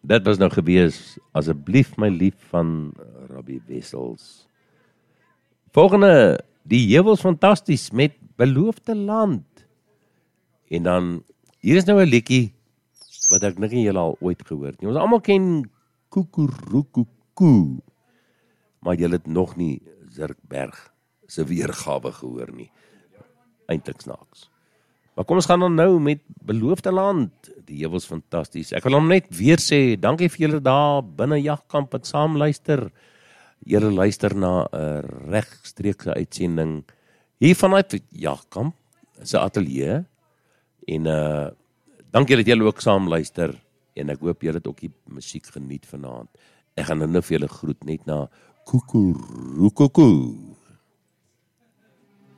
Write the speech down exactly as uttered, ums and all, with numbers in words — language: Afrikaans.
Dit was nou gewees, asseblief my lief van Robbie Wessels. Volgende, die heuwels fantasties met Beloofde Land. En dan, hier is nou 'n liedjie wat ek nie julle al ooit gehoord nie. Ons almal ken Koekeroekoekoe, maar julle het nog nie Zirkberg se weergawe gehoor nie. Eintlik snaaks. Maar kom ons gaan dan nou met Beloofde Land. Die heuwels fantasties. Ek wil hom net weer sê, dankie vir julle daar binne Jagkamp wat saam luister. Julle luister na 'n regstreekse uitsending hier vanuit Jagkamp se ateljee. En uh dankie dat julle ook saam luister. En ek hoop julle het ook die musiek geniet vanaand. Ek gaan nou vir julle groet net na Koekeroekoekoe.